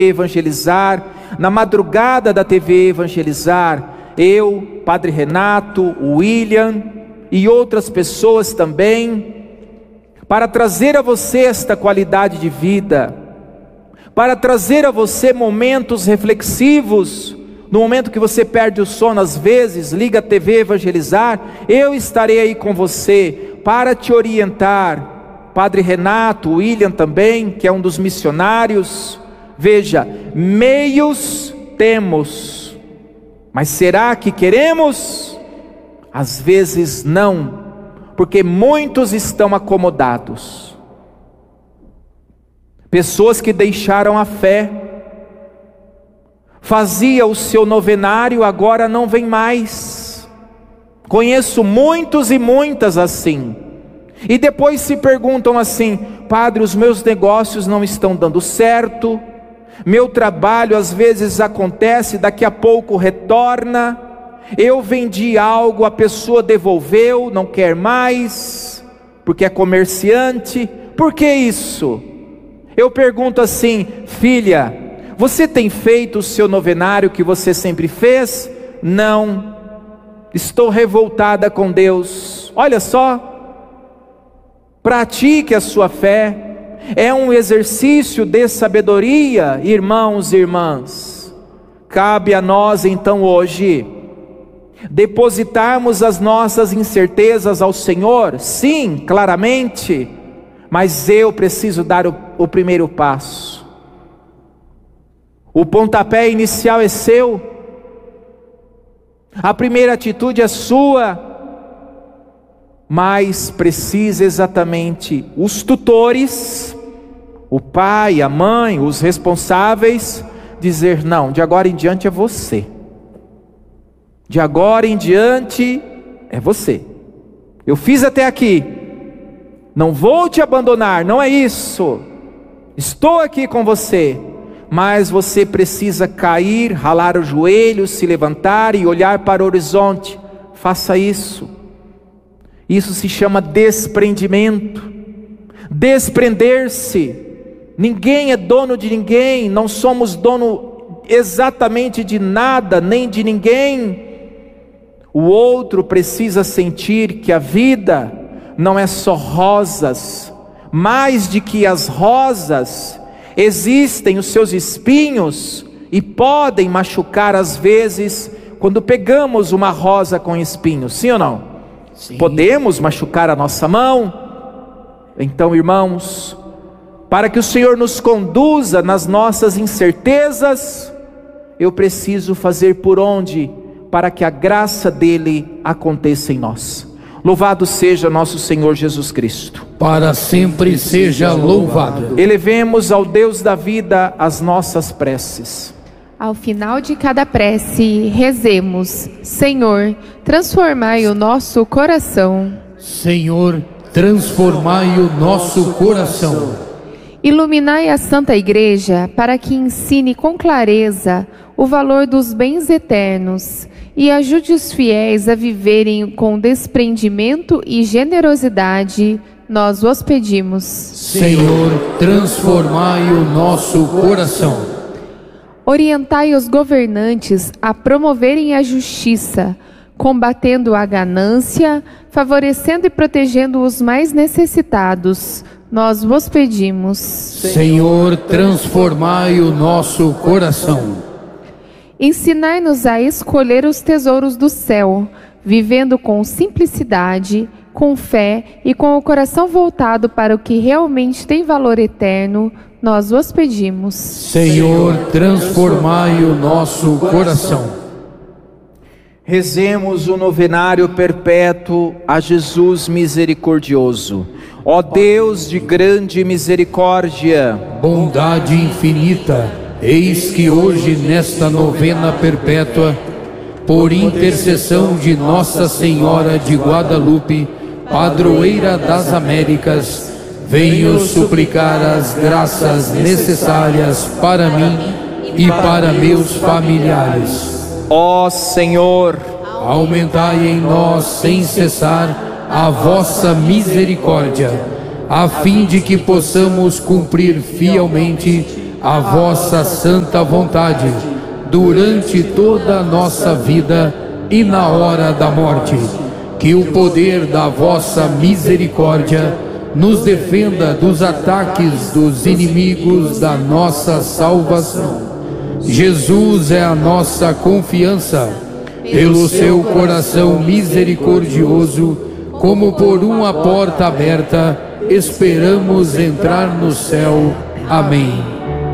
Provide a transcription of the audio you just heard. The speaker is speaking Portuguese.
Evangelizar, na madrugada da TV Evangelizar, eu, Padre Renato, o William e outras pessoas também, para trazer a você esta qualidade de vida, para trazer a você momentos reflexivos. No momento que você perde o sono, às vezes, liga a TV Evangelizar, eu estarei aí com você para te orientar. Padre Renato, o William também, que é um dos missionários. Veja, meios temos, mas será que queremos? Às vezes não, porque muitos estão acomodados. Pessoas que deixaram a fé, fazia o seu novenário, agora não vem mais. Conheço muitos e muitas assim, e depois se perguntam assim: padre, os meus negócios não estão dando certo, meu trabalho às vezes acontece, daqui a pouco retorna, eu vendi algo, a pessoa devolveu, não quer mais, porque é comerciante. Por que isso? Eu pergunto assim: filha, você tem feito o seu novenário que você sempre fez? Não, estou revoltada com Deus. Olha só, pratique a sua fé, é um exercício de sabedoria, irmãos e irmãs. Cabe a nós então hoje depositarmos as nossas incertezas ao Senhor, sim, claramente, mas eu preciso dar o primeiro passo. O pontapé inicial é seu, a primeira atitude é sua, mas precisa exatamente os tutores, o pai, a mãe, os responsáveis, dizer: não, de agora em diante é você, de agora em diante é você, eu fiz até aqui, não vou te abandonar, não é isso, estou aqui com você. Mas você precisa cair, ralar o joelho, se levantar e olhar para o horizonte. Faça isso. Isso se chama desprendimento. Desprender-se. Ninguém é dono de ninguém. Não somos dono exatamente de nada, nem de ninguém. O outro precisa sentir que a vida não é só rosas. Mais de que as rosas, existem os seus espinhos e podem machucar às vezes quando pegamos uma rosa com espinhos, sim ou não? Sim. Podemos machucar a nossa mão. Então, irmãos, para que o Senhor nos conduza nas nossas incertezas, eu preciso fazer por onde? Para que a graça dele aconteça em nós. Louvado seja nosso Senhor Jesus Cristo. Para sempre seja louvado. Elevemos ao Deus da vida as nossas preces. Ao final de cada prece, rezemos: Senhor, transformai o nosso coração. Senhor, transformai o nosso coração. Iluminai a Santa Igreja para que ensine com clareza o valor dos bens eternos e ajude os fiéis a viverem com desprendimento e generosidade. Nós vos pedimos. Senhor, transformai o nosso coração. Orientai os governantes a promoverem a justiça, combatendo a ganância, favorecendo e protegendo os mais necessitados. Nós vos pedimos. Senhor, transformai o nosso coração. Ensinai-nos a escolher os tesouros do céu, vivendo com simplicidade, com fé e com o coração voltado para o que realmente tem valor eterno. Nós vos pedimos. Senhor, transformai o nosso coração. Rezemos o novenário perpétuo a Jesus misericordioso. Ó Deus de grande misericórdia, bondade infinita, eis que hoje nesta novena perpétua, por intercessão de Nossa Senhora de Guadalupe, padroeira das Américas, venho suplicar as graças necessárias para mim e para meus familiares. Ó Senhor, aumentai em nós sem cessar a vossa misericórdia, a fim de que possamos cumprir fielmente a vossa santa vontade, durante toda a nossa vida e na hora da morte. Que o poder da vossa misericórdia nos defenda dos ataques dos inimigos da nossa salvação. Jesus é a nossa confiança. Pelo seu coração misericordioso, como por uma porta aberta, esperamos entrar no céu. Amém.